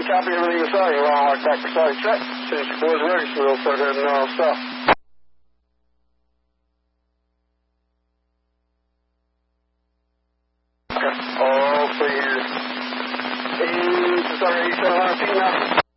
copy everything you saw. You want to mark that precise check. As soon as your boys are ready, so we'll start heading south. Okay. All clear. Sorry, 700 feet now.